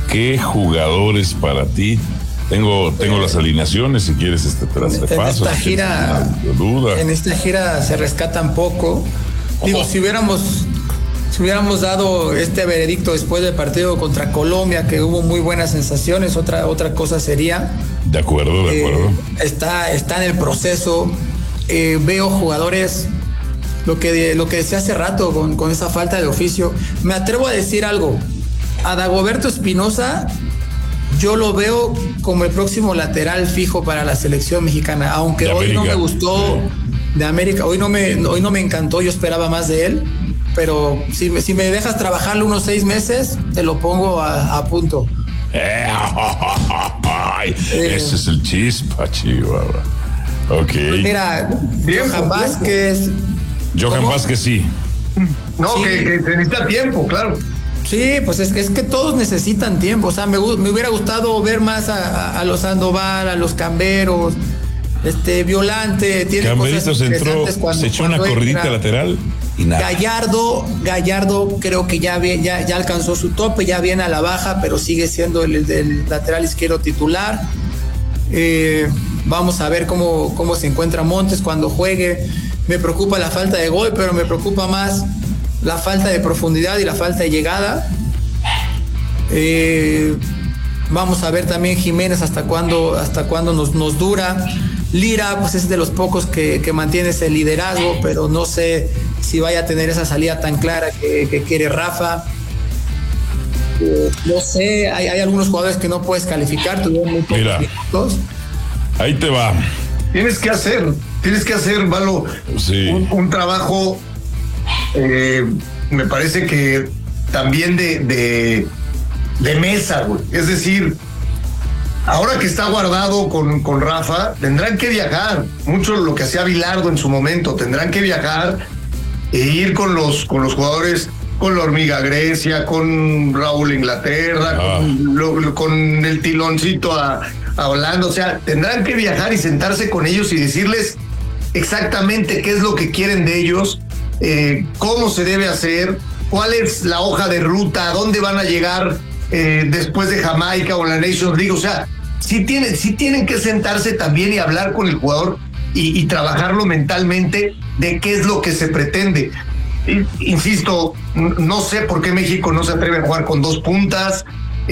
¿qué jugadores para ti? Tengo las alineaciones, si quieres te las repaso. En esta gira se rescatan poco. Digo, si hubiéramos dado este veredicto después del partido contra Colombia, que hubo muy buenas sensaciones, otra cosa sería. De acuerdo. Está en el proceso. Veo jugadores, lo que decía hace rato con esa falta de oficio. Me atrevo a decir algo. A Dagoberto Espinosa yo lo veo como el próximo lateral fijo para la selección mexicana, aunque hoy no me gustó de América, hoy no me encantó, yo esperaba más de él, pero si me dejas trabajarlo unos 6 meses, te lo pongo a punto. Ese es el chispa, Chihuahua. Ok. Mira, Johan Vázquez. Johan Vázquez, sí. No, sí. Que necesita tiempo, claro. Sí, pues es que todos necesitan tiempo. O sea, me hubiera gustado ver más a los Sandoval, a los Camberos, Violante. Tiene Camberitos entró, se echó una corridita lateral y nada. Gallardo creo que ya alcanzó su tope, ya viene a la baja, pero sigue siendo el lateral izquierdo titular. Vamos a ver cómo se encuentra Montes cuando juegue. Me preocupa la falta de gol, pero me preocupa más la falta de profundidad y la falta de llegada. Vamos a ver también Jiménez hasta cuándo nos dura. Lira, pues es de los pocos que mantiene ese liderazgo, pero no sé si vaya a tener esa salida tan clara que quiere Rafa. No sé, hay algunos jugadores que no puedes calificar, tuvieron muy pocos minutos. Ahí te va. Tienes que hacer, Valo, sí. un trabajo, me parece que también de mesa, güey. Es decir, ahora que está guardado con Rafa, tendrán que viajar. Mucho lo que hacía Bilardo en su momento, tendrán que viajar e ir con los jugadores, con la Hormiga Grecia, con Raúl Inglaterra, con el tiloncito a Holanda. O sea, tendrán que viajar y sentarse con ellos y decirles exactamente qué es lo que quieren de ellos, cómo se debe hacer, cuál es la hoja de ruta, a dónde van a llegar después de Jamaica o la Nations League. O sea, sí tienen que sentarse también y hablar con el jugador y trabajarlo mentalmente de qué es lo que se pretende. Insisto, no sé por qué México no se atreve a jugar con 2 puntas.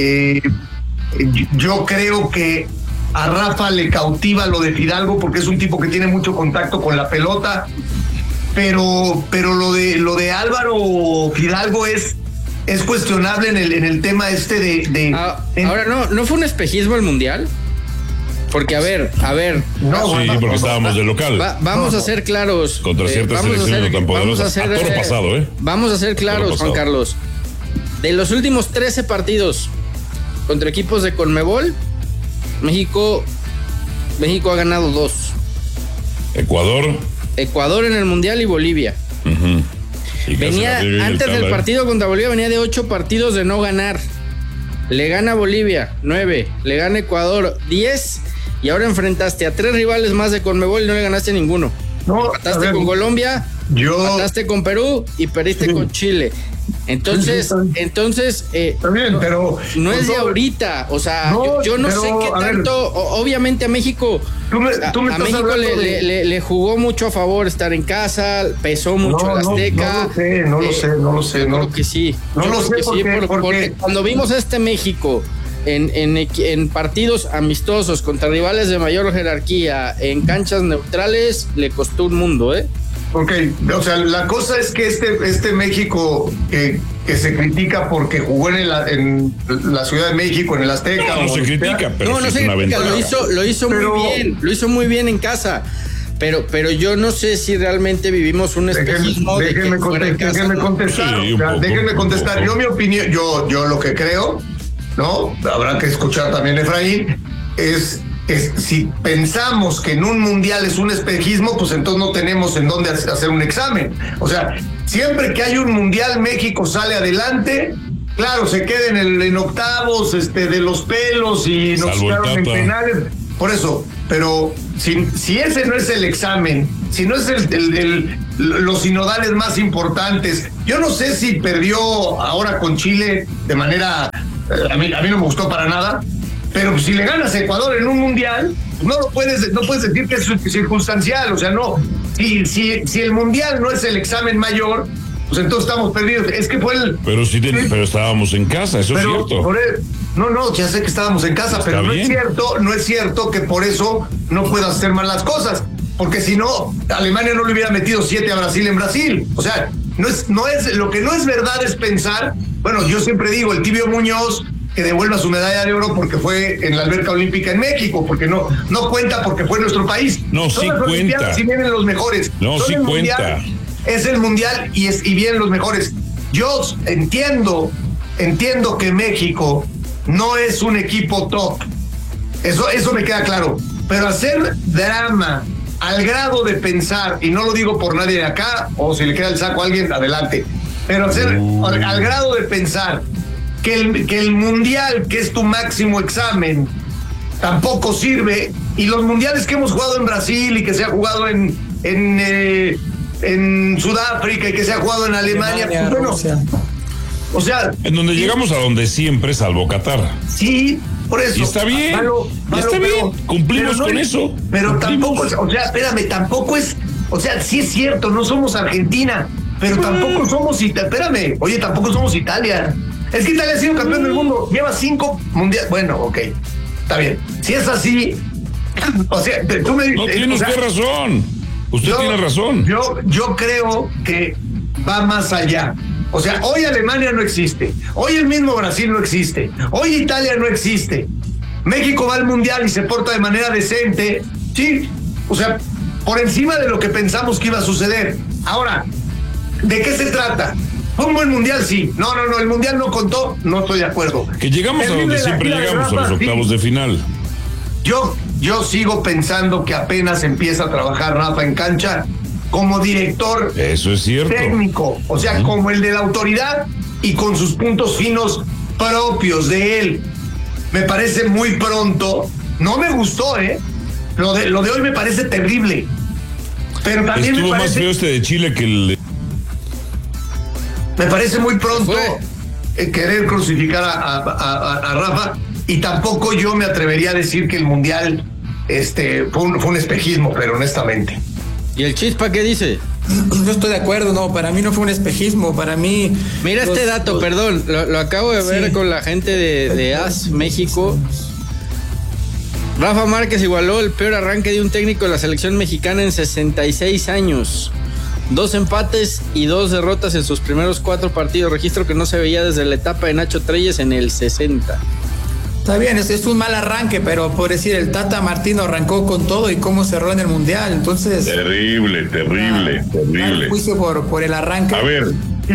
Yo creo que a Rafa le cautiva lo de Fidalgo porque es un tipo que tiene mucho contacto con la pelota, pero lo de Álvaro Fidalgo es cuestionable en el tema ahora no fue un espejismo el Mundial, porque a ver no, sí, porque estábamos de local. Vamos a ser claros contra ciertas selecciones no tan poderosas a toro pasado, vamos a ser claros, Juan Carlos. De los últimos 13 partidos contra equipos de Conmebol, México ha ganado 2. Ecuador en el Mundial y Bolivia. Uh-huh. Y venía antes del partido contra Bolivia, venía de 8 partidos de no ganar. Le gana Bolivia 9, le gana Ecuador 10 y ahora enfrentaste a 3 rivales más de Conmebol y no le ganaste ninguno. Empataste con Colombia, empataste con Perú y perdiste con Chile. Entonces también, pero no es de ahorita, o sea, yo no sé qué tanto, obviamente a México le jugó mucho a favor estar en casa, pesó mucho el Azteca. No lo sé. Creo que sí. Porque cuando vimos a México en partidos amistosos contra rivales de mayor jerarquía, en canchas neutrales, le costó un mundo, Ok, o sea, la cosa es que este México que se critica porque jugó en la Ciudad de México, en el Azteca. No se critica, pero no se critica, lo hizo muy bien en casa. Pero yo no sé si realmente vivimos un espejismo. Déjenme contestar. Yo mi opinión, yo lo que creo, ¿no? Habrá que escuchar también a Efraín, es si pensamos que en un mundial es un espejismo, pues entonces no tenemos en dónde hacer un examen. O sea, siempre que hay un mundial, México sale adelante. Claro, se queda en octavos de los pelos y nos quedaron en penales. Por eso, pero si ese no es el examen, si no es los sinodales más importantes, yo no sé si perdió ahora con Chile de manera a mí no me gustó para nada, pero si le ganas a Ecuador en un mundial, no puedes decir que es circunstancial, o sea, no. Si el mundial no es el examen mayor, pues entonces estamos perdidos. Es que fue el... Pero estábamos en casa, eso es cierto. No, ya sé que estábamos en casa, pero no es cierto que por eso no puedas hacer mal las cosas, porque si no, Alemania no le hubiera metido 7 a Brasil en Brasil. O sea, no es lo que no es verdad es pensar, bueno, yo siempre digo, el Tibio Muñoz que devuelva su medalla de oro porque fue en la alberca olímpica en México, porque no cuenta porque fue nuestro país. No, sí cuenta. Si vienen los mejores. No, sí cuenta. Es el mundial y vienen los mejores. Yo entiendo que México no es un equipo top. Eso me queda claro. Pero hacer drama al grado de pensar, y no lo digo por nadie de acá, o si le queda el saco a alguien, adelante, pero hacer al grado de pensar que el mundial, que es tu máximo examen, tampoco sirve, y los mundiales que hemos jugado en Brasil y que se ha jugado en Sudáfrica y que se ha jugado en Alemania, pues bueno, o sea, en donde llegamos a donde siempre, salvo Qatar. Sí, por eso. Y está bien, está bien, cumplimos con eso. Pero tampoco, o sea, espérame, tampoco es, o sea, sí es cierto, no somos Argentina, pero tampoco somos, tampoco somos Italia. Es que Italia ha sido campeón del mundo, lleva 5 mundiales. Bueno, ok, está bien. Si es así, o sea, tú me dices. No tiene usted razón. Usted tiene razón. Yo creo que va más allá. O sea, hoy Alemania no existe. Hoy el mismo Brasil no existe. Hoy Italia no existe. México va al mundial y se porta de manera decente. Sí, o sea, por encima de lo que pensamos que iba a suceder. Ahora, ¿de qué se trata? ¿Fue un buen mundial? Sí. No, el mundial no contó. No estoy de acuerdo. Que llegamos a donde siempre llegamos, a los octavos de final. Yo sigo pensando que apenas empieza a trabajar Rafa en cancha como director. Eso es cierto. Técnico, o sea, como el de la autoridad y con sus puntos finos propios de él. Me parece muy pronto. No me gustó, Lo de hoy me parece terrible. Pero también estuvo más feo este de Chile que el... Me parece muy pronto querer crucificar a Rafa, y tampoco yo me atrevería a decir que el mundial fue un espejismo, pero honestamente. ¿Y el Chispa qué dice? Yo estoy de acuerdo, no, para mí no fue un espejismo, para mí... Mira este dato, perdón, lo acabo de ver con la gente de AS México. Rafa Márquez igualó el peor arranque de un técnico de la selección mexicana en 66 años. 2 empates y 2 derrotas en sus primeros 4 partidos, registro que no se veía desde la etapa de Nacho Treyes en el 60. Está bien, es un mal arranque, pero por decir, el Tata Martino arrancó con todo y cómo cerró en el Mundial, entonces... Terrible. Juicio por el arranque. A ver,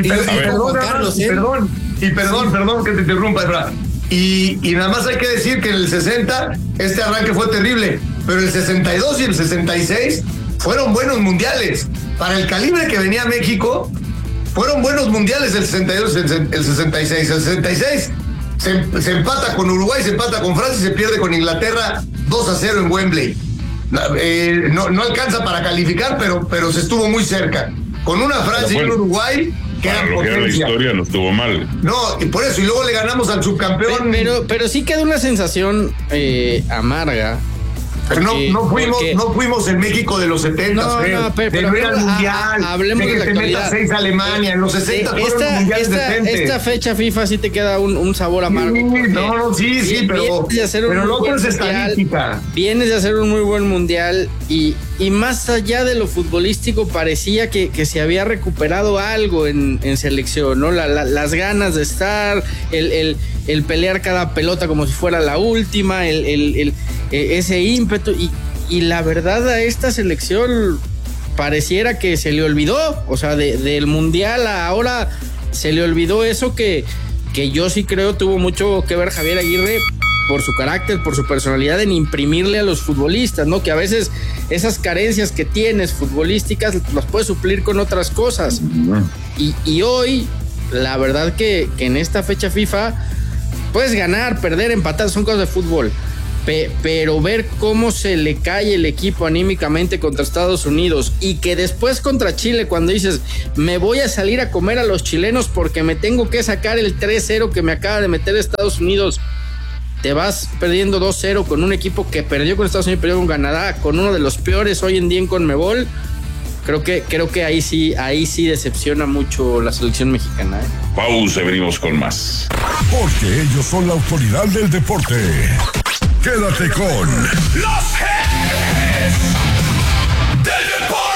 perdón que te interrumpa, Efra. Y nada más hay que decir que en el 60 este arranque fue terrible, pero el 62 y el 66 fueron buenos mundiales. Para el calibre que venía México, fueron buenos mundiales el 62 y el 66. El 66 se empata con Uruguay, se empata con Francia y se pierde con Inglaterra 2-0 en Wembley. No alcanza para calificar, pero se estuvo muy cerca. Con una Francia y un Uruguay que eran potencia. La historia no estuvo mal. No, y por eso, y luego le ganamos al subcampeón. Pero sí queda una sensación amarga. Pero no fuimos en México de los 70, pero era el mundial. Hablemos de la actualidad. 6 Alemania, en los 60 fueron los mundiales decentes. Esta fecha FIFA sí te queda un sabor amargo. Sí, pero no es estadística. Vienes de hacer un muy buen mundial y más allá de lo futbolístico parecía que se había recuperado algo en selección, ¿no? Las ganas de estar, el pelear cada pelota como si fuera la última, ese ímpetu, y la verdad a esta selección pareciera que se le olvidó, o sea, del mundial a ahora se le olvidó eso que yo sí creo tuvo mucho que ver Javier Aguirre por su carácter, por su personalidad en imprimirle a los futbolistas, ¿no? Que a veces esas carencias que tienes futbolísticas las puedes suplir con otras cosas. Y hoy, la verdad que en esta fecha FIFA puedes ganar, perder, empatar, son cosas de fútbol. pero ver cómo se le cae el equipo anímicamente contra Estados Unidos y que después contra Chile, cuando dices, me voy a salir a comer a los chilenos porque me tengo que sacar el 3-0 que me acaba de meter Estados Unidos, te vas perdiendo 2-0 con un equipo que perdió con Estados Unidos, perdió con Canadá, con uno de los peores hoy en día en CONMEBOL. Creo que ahí sí decepciona mucho la selección mexicana. Pausa, venimos con más. Porque ellos son la autoridad del deporte. Quédate con los jefes del deporte.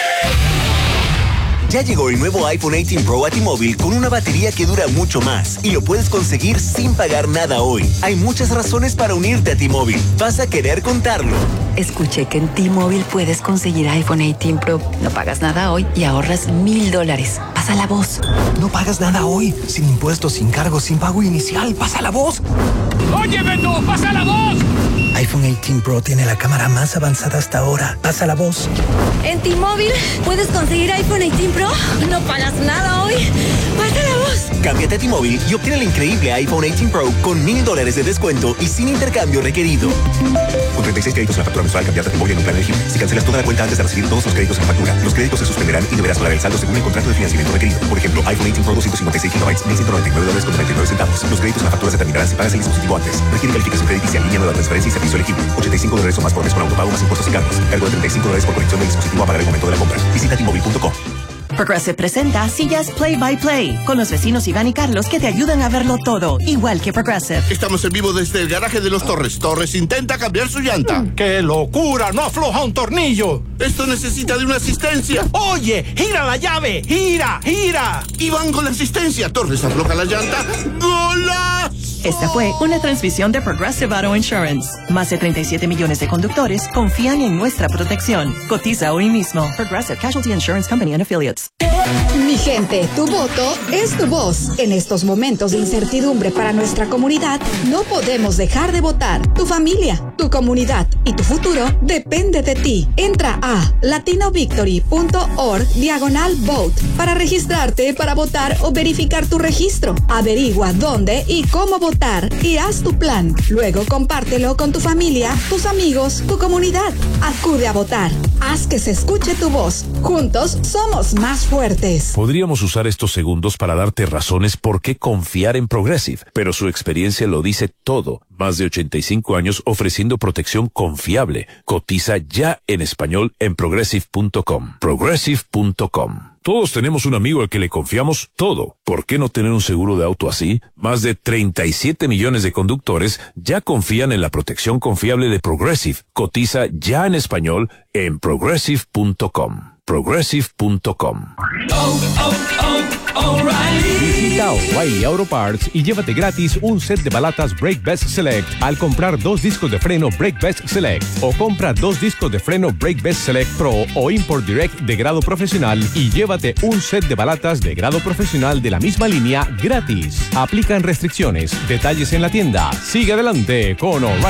Ya llegó el nuevo iPhone 18 Pro a T-Mobile con una batería que dura mucho más y lo puedes conseguir sin pagar nada hoy. Hay muchas razones para unirte a T-Mobile. Vas a querer contarlo. Escuché que en T-Mobile puedes conseguir iPhone 18 Pro. No pagas nada hoy y ahorras $1,000. Pasa la voz. No pagas nada hoy. Sin impuestos, sin cargos, sin pago inicial. Pasa la voz. ¡Oye, Beto! ¡Pasa la voz! iPhone 18 Pro tiene la cámara más avanzada hasta ahora. Pasa la voz. En T-Mobile puedes conseguir iPhone 18 Pro. No pagas nada hoy. Pasa la voz. Cámbiate a T-Mobile y obtén el increíble iPhone 18 Pro con $1,000 de descuento y sin intercambio requerido. Con 36 créditos en la factura mensual, cambiarte a T-Mobile en un plan elegible. Si cancelas toda la cuenta antes de recibir todos los créditos en la factura, los créditos se suspenderán y deberás pagar el saldo según el contrato de financiamiento requerido. Por ejemplo, iPhone 18 Pro 256 GB, $1,199.99. Los créditos en la factura se terminarán si pagas el dispositivo antes. Requiere calificación crediticia, línea nueva, transferencia y servicio elegible. $85 o más por mes con autopago más impuestos y cargos. Cargo de $35 por conexión del dispositivo a pagar el momento de la compra. Visita T-Mobile.com. Progressive presenta sillas Play by Play con los vecinos Iván y Carlos que te ayudan a verlo todo, igual que Progressive. Estamos en vivo desde el garaje de los Torres. Torres intenta cambiar su llanta. ¡Qué locura! ¡No afloja un tornillo! Esto necesita de una asistencia. ¡Oye! ¡Gira la llave! ¡Gira! ¡Gira! Iván con la asistencia. Torres afloja la llanta. ¡Golazo! Esta fue una transmisión de Progressive Auto Insurance. Más de 37 millones de conductores confían en nuestra protección. Cotiza hoy mismo. Progressive Casualty Insurance Company and Affiliates. Mi gente, tu voto es tu voz. En estos momentos de incertidumbre para nuestra comunidad, no podemos dejar de votar. Tu familia, tu comunidad y tu futuro depende de ti. Entra a latinavictory.org/vote para registrarte para votar o verificar tu registro. Averigua dónde y cómo votar y haz tu plan. Luego compártelo con tu familia, tus amigos, tu comunidad. Acude a votar. Haz que se escuche tu voz. Juntos somos más fuertes. Podríamos usar estos segundos para darte razones por qué confiar en Progressive, pero su experiencia lo dice todo. Más de 85 años ofreciendo protección confiable. Cotiza ya en español en Progressive.com. Progressive.com. Todos tenemos un amigo al que le confiamos todo. ¿Por qué no tener un seguro de auto así? Más de 37 millones de conductores ya confían en la protección confiable de Progressive. Cotiza ya en español en Progressive.com. Progressive.com. Visita O'Reilly Auto Parts y llévate gratis un set de balatas Brake Best Select al comprar 2 discos de freno Brake Best Select, o compra 2 discos de freno Brake Best Select Pro o Import Direct de grado profesional y llévate un set de balatas de grado profesional de la misma línea gratis. Aplican restricciones. Detalles en la tienda. Sigue adelante con O'Reilly.